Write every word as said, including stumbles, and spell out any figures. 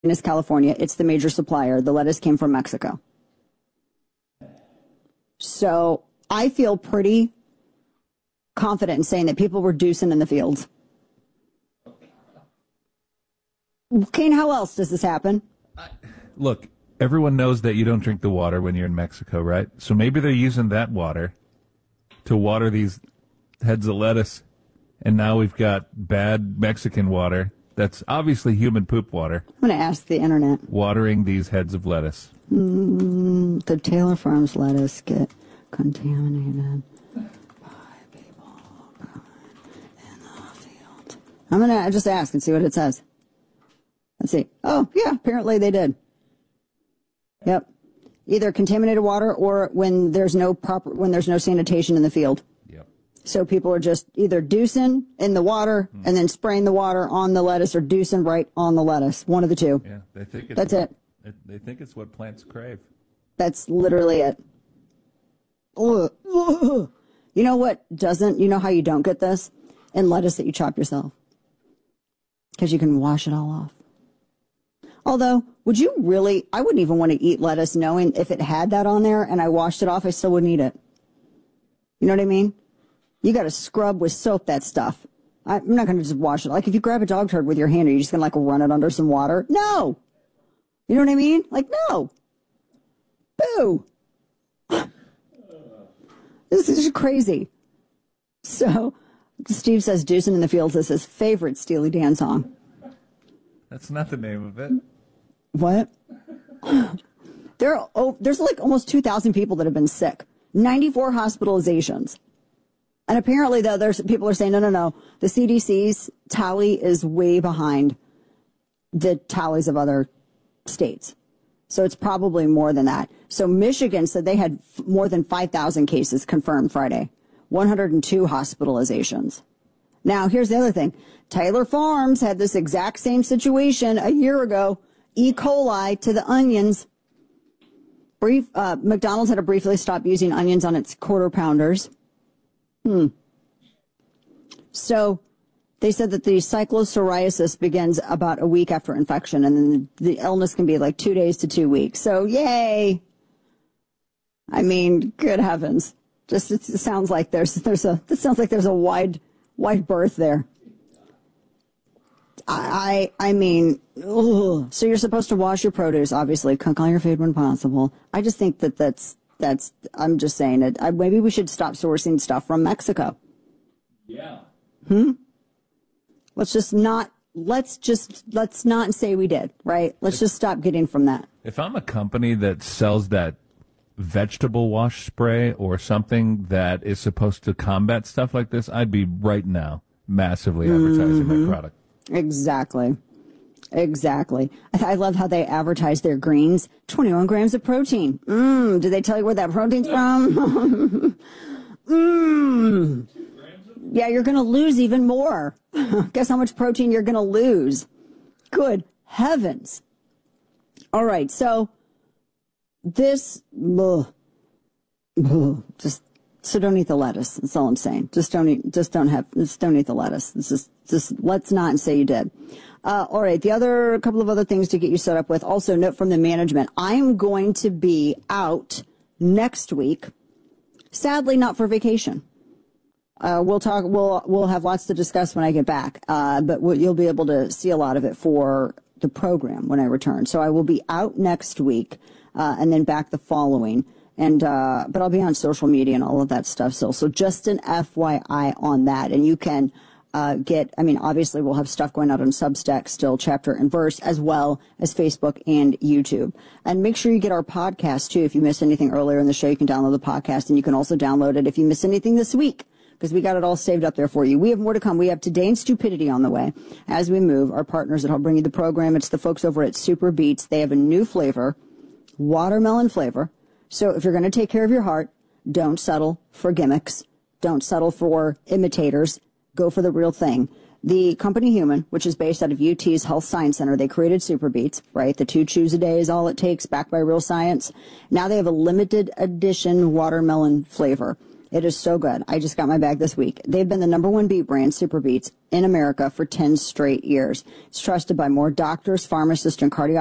Salinas, California. It's the major supplier. The lettuce came from Mexico. So I feel pretty confident in saying that people were deucing in the fields. Kane, how else does this happen? Look, everyone knows that you don't drink the water when you're in Mexico, right? So maybe they're using that water to water these heads of lettuce, and now we've got bad Mexican water that's obviously human poop water. I'm going to ask the internet. Watering these heads of lettuce. Mm, the Taylor Farms lettuce get contaminated by people in the field. I'm going to just ask and see what it says. Let's see. Oh, yeah, apparently they did. Yep. Either contaminated water or when there's no proper, when there's no sanitation in the field. Yep. So people are just either deucing in the water mm. and then spraying the water on the lettuce, or deucing right on the lettuce. One of the two. Yeah, they think it's That's what, it. They think it's what plants crave. That's literally it. Ugh. Ugh. You know what doesn't, you know how you don't get this? In lettuce that you chop yourself. Because you can wash it all off. Although, would you really, I wouldn't even want to eat lettuce knowing if it had that on there and I washed it off, I still wouldn't eat it. You know what I mean? You got to scrub with soap that stuff. I'm not going to just wash it. Like if you grab a dog turd with your hand, are you just going to like run it under some water? No. You know what I mean? Like, no. Boo. This is crazy. So, Steve says, Deucin' in the Fields is his favorite Steely Dan song. That's not the name of it. What? There are, oh, there's like almost two thousand people that have been sick. ninety-four hospitalizations. And apparently, though, there's people are saying, no, no, no. The C D C's tally is way behind the tallies of other states. So it's probably more than that. So Michigan said they had f- more than five thousand cases confirmed Friday. one hundred two hospitalizations. Now, here's the other thing. Taylor Farms had this exact same situation a year ago. E. coli to the onions. Brief, uh, McDonald's had to briefly stop using onions on its quarter pounders. Hmm. So they said that the cyclopsoriasis begins about a week after infection, and then the illness can be like two days to two weeks. So, yay. I mean, good heavens. Just, it sounds like there's, there's a, this sounds like there's a wide, wide berth there. I, I mean, ugh. So you're supposed to wash your produce, obviously, cook all your food when possible. I just think that that's, that's, I'm just saying it. I, maybe we should stop sourcing stuff from Mexico. Yeah. Hmm? Let's just not, let's just, let's not say we did, right? Let's just stop getting from that. If I'm a company that sells that vegetable wash spray or something that is supposed to combat stuff like this, I'd be right now massively advertising mm-hmm. my product. Exactly. Exactly. I, I love how they advertise their greens. twenty-one grams of protein. Mmm. Do they tell you where that protein's from? Mmm. Yeah, you're going to lose even more. Guess how much protein you're going to lose. Good heavens. All right. So this, ugh, ugh, just, so don't eat the lettuce. That's all I'm saying. Just don't eat, just don't have, just don't eat the lettuce. It's just, just let's not say you did. Uh, all right. The other, a couple of other things to get you set up with. Also, note from the management, I'm going to be out next week. Sadly, not for vacation. Uh, we'll talk, we'll, we'll have lots to discuss when I get back. Uh, but we'll, you'll be able to see a lot of it for the program when I return. So I will be out next week, uh, and then back the following. And, uh, but I'll be on social media and all of that stuff still. So just an F Y I on that. And you can, uh, get, I mean, obviously we'll have stuff going out on Substack still, chapter and verse, as well as Facebook and YouTube. And make sure you get our podcast too. If you missed anything earlier in the show, you can download the podcast, and you can also download it if you missed anything this week, because we got it all saved up there for you. We have more to come. We have Today in Stupidity on the way as we move. Our partners that help bring you the program, it's the folks over at Super Beats. They have a new flavor, watermelon flavor. So if you're going to take care of your heart, don't settle for gimmicks. Don't settle for imitators. Go for the real thing. The company Human, which is based out of U T's Health Science Center, they created Super Beats, right? The two chews a day is all it takes, backed by real science. Now they have a limited edition watermelon flavor. It is so good. I just got my bag this week. They've been the number one beet brand, Super Beets, in America for ten straight years. It's trusted by more doctors, pharmacists, and cardiologists